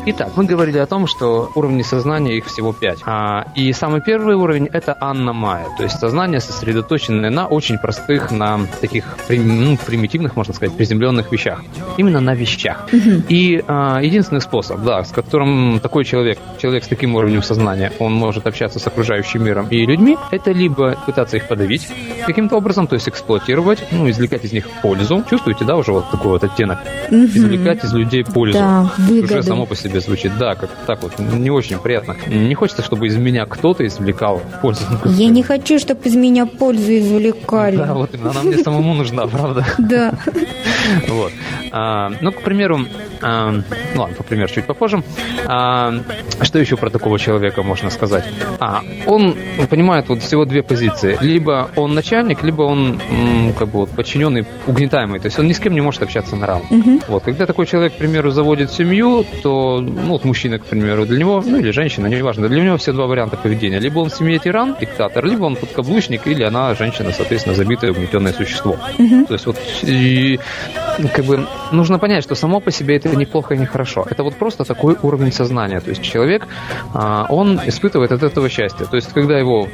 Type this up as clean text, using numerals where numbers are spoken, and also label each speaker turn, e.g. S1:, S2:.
S1: Итак, мы говорили о том, что уровни сознания их всего 5. И самый первый уровень — это Анна Майя. То есть сознание, сосредоточенное на очень простых, на таких примитивных, можно сказать, приземленных вещах. Именно на вещах. И единственный способ, с которым такой человек с таким уровнем сознания, он может общаться с окружающим миром и людьми, это либо пытаться их подавить каким-то образом, то есть эксплуатировать, извлекать из них пользу. Чувствуете, уже вот такой вот оттенок? Извлекать из людей пользу.
S2: Да,
S1: уже само по себе звучит, как так вот, не очень приятно. Не хочется, чтобы из меня кто-то извлекал пользу.
S2: Я не хочу, чтобы из меня пользу извлекали.
S1: Да, вот именно, она мне самому нужна, правда?
S2: Да.
S1: Вот. К примеру, по примеру чуть попозже. Что еще про такого человека можно сказать? Он понимает вот всего две позиции. Либо он начальник, либо он подчиненный, угнетаемый. То есть он ни с кем не может общаться на равных. Вот. Когда такой человек, к примеру, заводит семью, то, мужчина, к примеру, для него, или женщина, неважно, для него все два варианта поведения. Либо он в семье тиран, диктатор, либо он подкаблучник, или она, женщина, соответственно, забитое, угнетенное существо. То есть нужно понять, что само по себе это неплохо и нехорошо. Это вот просто такой уровень сознания. То есть человек, он испытывает от этого счастье. То есть когда его